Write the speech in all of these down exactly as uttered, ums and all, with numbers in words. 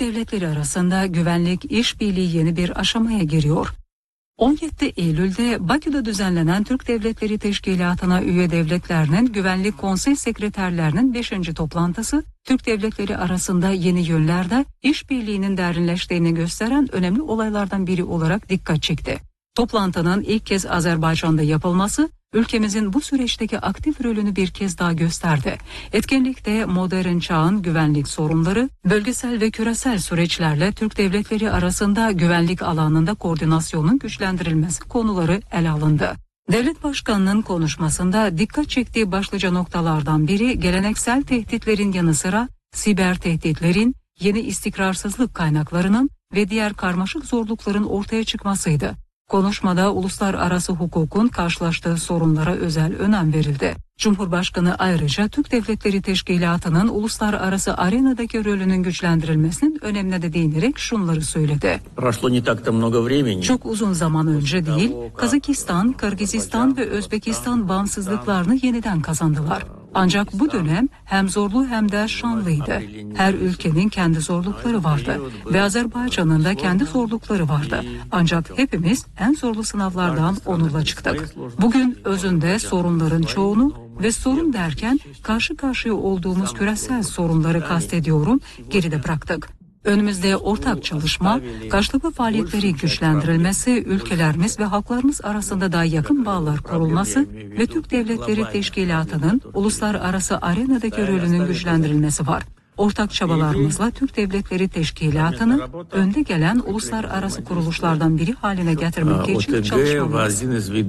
devletleri arasında güvenlik işbirliği yeni bir aşamaya giriyor. on yedi Eylül'de Bakü'de düzenlenen Türk Devletleri Teşkilatı'na üye devletlerinin Güvenlik Konsey Sekreterlerinin beşinci toplantısı, Türk devletleri arasında yeni yönlerde işbirliğinin derinleştiğini gösteren önemli olaylardan biri olarak dikkat çekti. Toplantının ilk kez Azerbaycan'da yapılması, ülkemizin bu süreçteki aktif rolünü bir kez daha gösterdi. Etkinlikte modern çağın güvenlik sorunları, bölgesel ve küresel süreçlerle Türk devletleri arasında güvenlik alanında koordinasyonun güçlendirilmesi konuları ele alındı. Devlet Başkanı'nın konuşmasında dikkat çektiği başlıca noktalardan biri geleneksel tehditlerin yanı sıra siber tehditlerin, yeni istikrarsızlık kaynaklarının ve diğer karmaşık zorlukların ortaya çıkmasıydı. Konuşmada uluslararası hukukun karşılaştığı sorunlara özel önem verildi. Cumhurbaşkanı ayrıca Türk Devletleri Teşkilatı'nın uluslararası arenadaki rolünün güçlendirilmesinin önemine de değinerek şunları söyledi. Çok uzun zaman önce değil, Kazakistan, Kırgızistan ve Özbekistan bağımsızlıklarını yeniden kazandılar. Ancak bu dönem hem zorlu hem de şanlıydı. Her ülkenin kendi zorlukları vardı ve Azerbaycan'ın da kendi zorlukları vardı. Ancak hepimiz en zorlu sınavlardan onurla çıktık. Bugün özünde sorunların çoğunu ve sorun derken karşı karşıya olduğumuz küresel sorunları kastediyorum, geride bıraktık. Önümüzde ortak çalışma, karşılıklı faaliyetleri güçlendirilmesi, ülkelerimiz ve halklarımız arasında daha yakın bağlar kurulması ve Türk Devletleri Teşkilatı'nın uluslararası arenadaki rolünün güçlendirilmesi var. Ortak çabalarımızla Türk Devletleri Teşkilatı'nı önde gelen uluslararası kuruluşlardan biri haline getirmek için çalışmalıyız.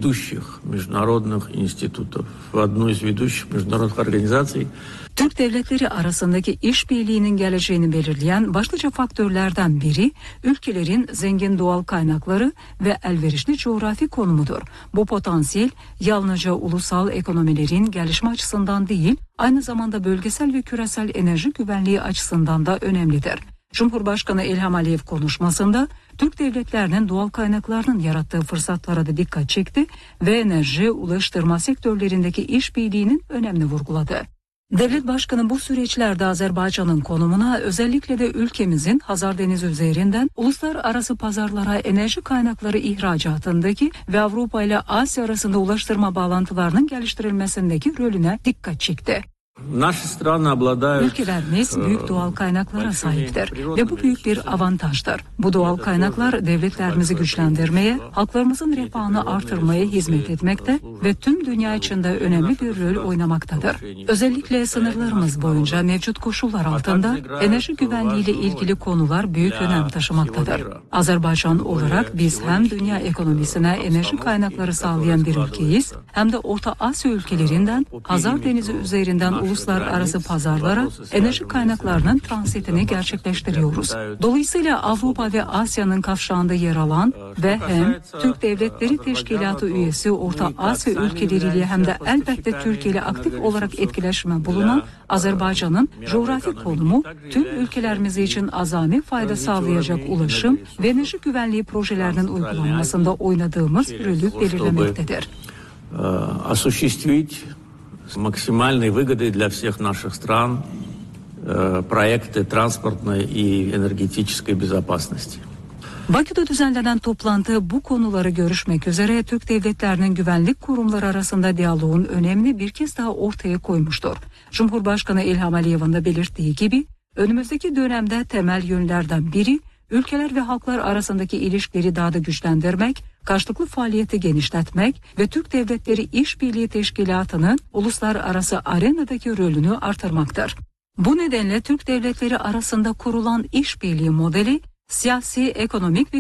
Türk devletleri arasındaki işbirliğinin geleceğini belirleyen başlıca faktörlerden biri ülkelerin zengin doğal kaynakları ve elverişli coğrafi konumudur. Bu potansiyel yalnızca ulusal ekonomilerin gelişme açısından değil, aynı zamanda bölgesel ve küresel enerji güvenliği açısından da önemlidir. Cumhurbaşkanı İlham Aliyev konuşmasında Türk devletlerinin doğal kaynaklarının yarattığı fırsatlara da dikkat çekti ve enerji, ulaştırma sektörlerindeki işbirliğinin önemini vurguladı. Devlet Başkanı bu süreçlerde Azerbaycan'ın konumuna, özellikle de ülkemizin Hazar Denizi üzerinden uluslararası pazarlara enerji kaynakları ihracatındaki ve Avrupa ile Asya arasında ulaştırma bağlantılarının geliştirilmesindeki rolüne dikkat çekti. Ülkelerimiz büyük doğal kaynaklara sahiptir ve bu büyük bir avantajdır. Bu doğal kaynaklar devletlerimizi güçlendirmeye, halklarımızın refahını artırmaya hizmet etmekte ve tüm dünya içinde önemli bir rol oynamaktadır. Özellikle sınırlarımız boyunca mevcut koşullar altında enerji güvenliği ile ilgili konular büyük önem taşımaktadır. Azerbaycan olarak biz hem dünya ekonomisine enerji kaynakları sağlayan bir ülkeyiz, hem de Orta Asya ülkelerinden Hazar Denizi üzerinden uluslararası pazarlara enerji kaynaklarının transitini gerçekleştiriyoruz. Dolayısıyla Avrupa ve Asya'nın kavşağında yer alan ve hem Türk Devletleri Teşkilatı üyesi Orta Asya ülkeleriyle hem de elbette Türkiye ile aktif olarak etkileşme bulunan Azerbaycan'ın coğrafi konumu tüm ülkelerimiz için azami fayda sağlayacak ulaşım ve enerji güvenliği projelerinin uygulanmasında oynadığımız rolü belirlemektedir. Максимальной выгодой для всех наших стран проекты транспортной и энергетической безопасности. Bakü'de düzenlenen toplantı bu konuları görüşmek üzere Türk devletlerinin güvenlik kurumları arasında diyaloğun önemini bir kez daha ortaya koymuştur. Cumhurbaşkanı İlham Aliyev'in de belirttiği gibi önümüzdeki dönemde temel yönlerden biri ülkeler ve halklar arasındaki ilişkileri daha da güçlendirmek, karşılıklı faaliyeti genişletmek ve Türk Devletleri İşbirliği Teşkilatı'nın uluslararası arenadaki rolünü artırmaktır. Bu nedenle Türk devletleri arasında kurulan işbirliği modeli, siyasi, ekonomik ve